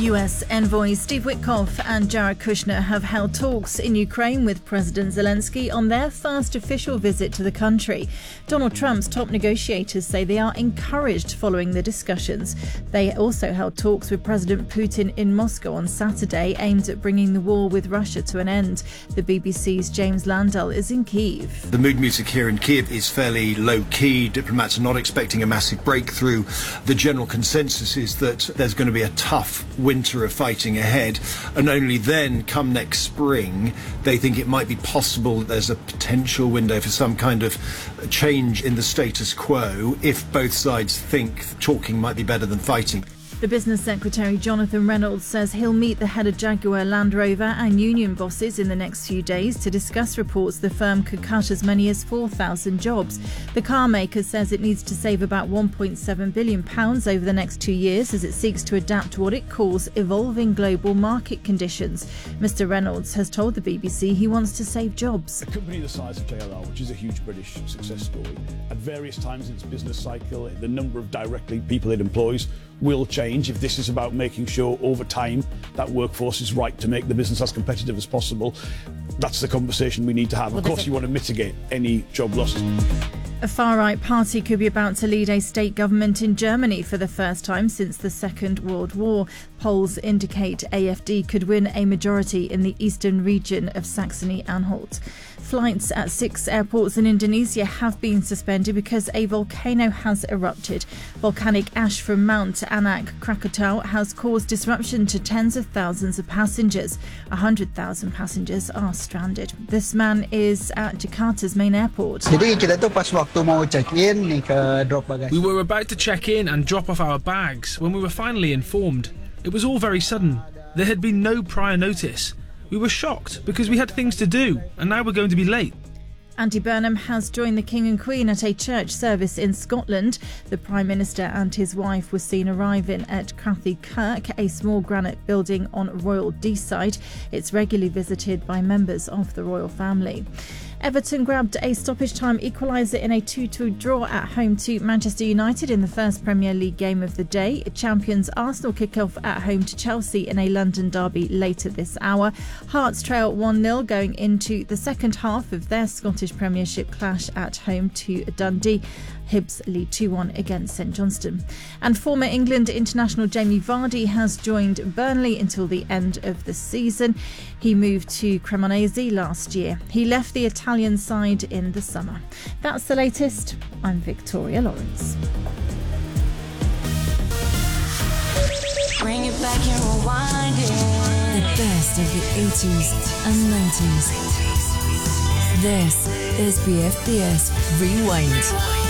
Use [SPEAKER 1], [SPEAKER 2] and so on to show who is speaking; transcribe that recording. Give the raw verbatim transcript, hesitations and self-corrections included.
[SPEAKER 1] U S envoys Steve Witkoff and Jared Kushner have held talks in Ukraine with President Zelensky on their first official visit to the country. Donald Trump's top negotiators say they are encouraged following the discussions. They also held talks with President Putin in Moscow on Saturday, aimed at bringing the war with Russia to an end. The B B C's James Landell is in Kyiv.
[SPEAKER 2] The mood music here in Kyiv is fairly low-key. Diplomats are not expecting a massive breakthrough. The general consensus is that there's going to be a tough winter of fighting ahead, and only then, come next spring, they think it might be possible that there's a potential window for some kind of change in the status quo if both sides think talking might be better than fighting.
[SPEAKER 1] The Business Secretary Jonathan Reynolds says he'll meet the head of Jaguar Land Rover and union bosses in the next few days to discuss reports the firm could cut as many as four thousand jobs. The car maker says it needs to save about one point seven billion pounds over the next two years as it seeks to adapt to what it calls evolving global market conditions. Mister Reynolds has told the B B C he wants to save jobs.
[SPEAKER 3] A company the size of J L R, which is a huge British success story, at various times in its business cycle, the number of directly people it employs will change if this is about making sure over time that workforce is right to make the business as competitive as possible. That's the conversation we need to have. Of course, you want to mitigate any job losses.
[SPEAKER 1] A far-right party could be about to lead a state government in Germany for the first time since the Second World War. Polls indicate A F D could win a majority in the eastern region of Saxony-Anhalt. Flights at six airports in Indonesia have been suspended because a volcano has erupted. Volcanic ash from Mount Anak Krakatau has caused disruption to tens of thousands of passengers. one hundred thousand passengers are stranded. This man is at Jakarta's main airport.
[SPEAKER 4] We were about to check in and drop off our bags when we were finally informed. It was all very sudden. There had been no prior notice. We were shocked because we had things to do, and now we're going to be late.
[SPEAKER 1] Andy Burnham has joined the King and Queen at a church service in Scotland. The Prime Minister and his wife were seen arriving at Crathy Kirk, a small granite building on Royal Deeside. It's regularly visited by members of the royal family. Everton grabbed a stoppage time equaliser in a two two draw at home to Manchester United in the first Premier League game of the day. Champions Arsenal kick off at home to Chelsea in a London derby later this hour. Hearts trail one nil going into the second half of their Scottish Premiership clash at home to Dundee. Hibs lead two one against St Johnstone. And former England international Jamie Vardy has joined Burnley until the end of the season. He moved to Cremonese last year. He left the Italian side in the summer. That's the latest. I'm Victoria Lawrence.
[SPEAKER 5] Bring it back and rewind it.
[SPEAKER 6] The best of the eighties and nineties. This is B F B S Rewind.